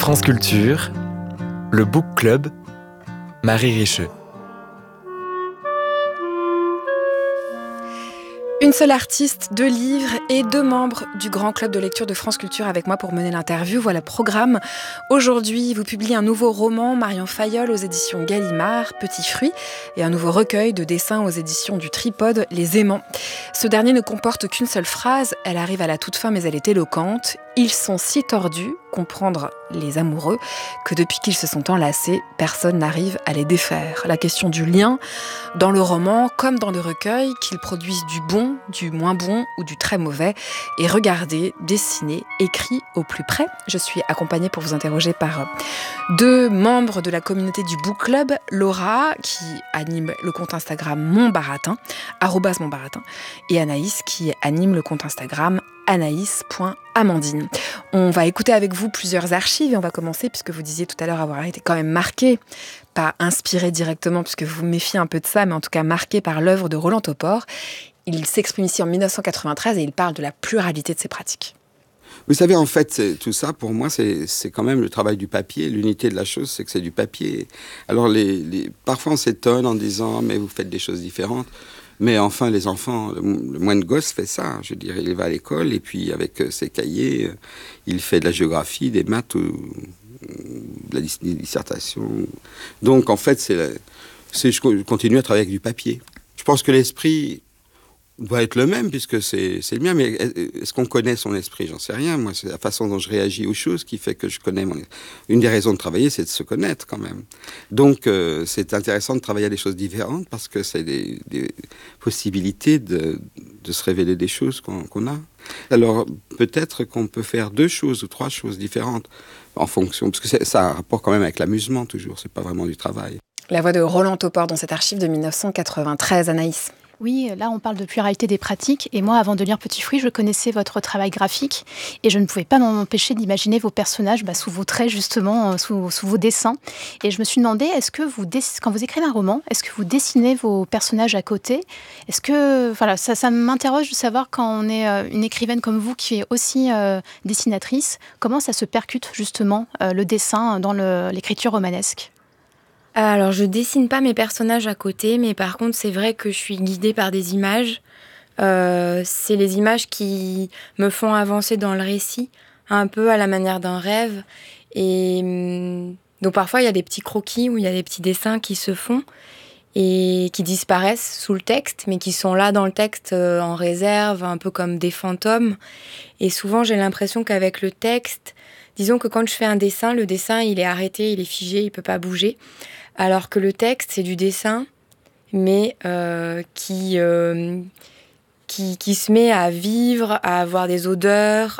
France Culture, le Book Club, Marie Richeux. Une seule artiste, 2 livres et 2 membres du Grand Club de lecture de France Culture avec moi pour mener l'interview. Voilà le programme. Aujourd'hui, vous publiez un nouveau roman, Marion Fayolle, aux éditions Gallimard, Petit Fruit, et un nouveau recueil de dessins aux éditions du Tripode, Les Aimants. Ce dernier ne comporte qu'une seule phrase. Elle arrive à la toute fin, mais elle est éloquente. Ils sont si tordus, comprendre les amoureux, que depuis qu'ils se sont enlacés, personne n'arrive à les défaire. La question du lien, dans le roman comme dans le recueil, qu'ils produisent du bon, du moins bon ou du très mauvais, est regardé, dessiné, écrit au plus près. Je suis accompagnée pour vous interroger par 2 membres de la communauté du Book Club, Laura, qui anime le compte Instagram @monbaratin, et Anaïs, qui anime le compte Instagram anaïs.amandine. On va écouter avec vous plusieurs archives et on va commencer, puisque vous disiez tout à l'heure avoir été quand même marqué, pas inspiré directement, puisque vous vous méfiez un peu de ça, mais en tout cas marqué par l'œuvre de Roland Topor. Il s'exprime ici en 1993 et il parle de la pluralité de ses pratiques. Vous savez, en fait, tout ça, pour moi, c'est quand même le travail du papier. L'unité de la chose, c'est que c'est du papier. Alors, parfois, on s'étonne en disant « mais vous faites des choses différentes ». Mais enfin, les enfants, le moine gosse fait ça. Je veux dire, il va à l'école et puis avec ses cahiers, il fait de la géographie, des maths ou de la dissertation. Donc, en fait, je continue à travailler avec du papier. Je pense que l'esprit doit être le même, puisque c'est le mien, mais est-ce qu'on connaît son esprit? J'en sais rien. Moi, c'est la façon dont je réagis aux choses qui fait que je connais mon esprit. Une des raisons de travailler, c'est de se connaître, quand même. Donc, c'est intéressant de travailler à des choses différentes, parce que c'est des possibilités de se révéler des choses qu'on a. Alors, peut-être qu'on peut faire 2 choses ou 3 choses différentes, en fonction, parce que ça a un rapport quand même avec l'amusement, toujours. C'est pas vraiment du travail. La voix de Roland Topor dans cette archive de 1993, Anaïs. Oui, là on parle de pluralité des pratiques et moi avant de lire Petit Fruit, je connaissais votre travail graphique et je ne pouvais pas m'empêcher d'imaginer vos personnages sous vos traits justement, sous vos dessins. Et je me suis demandé, est-ce que quand vous écrivez un roman, est-ce que vous dessinez vos personnages à côté? Est-ce que, voilà, ça m'interroge de savoir quand on est une écrivaine comme vous qui est aussi dessinatrice, comment ça se percute justement le dessin dans l'écriture romanesque? Alors, je dessine pas mes personnages à côté, mais par contre, c'est vrai que je suis guidée par des images. C'est les images qui me font avancer dans le récit, un peu à la manière d'un rêve. Et donc, parfois, il y a des petits croquis ou il y a des petits dessins qui se font et qui disparaissent sous le texte, mais qui sont là dans le texte en réserve, un peu comme des fantômes. Et souvent, j'ai l'impression qu'avec le texte, disons que quand je fais un dessin, le dessin, il est arrêté, il est figé, il peut pas bouger. Alors que le texte, c'est du dessin, mais qui se met à vivre, à avoir des odeurs,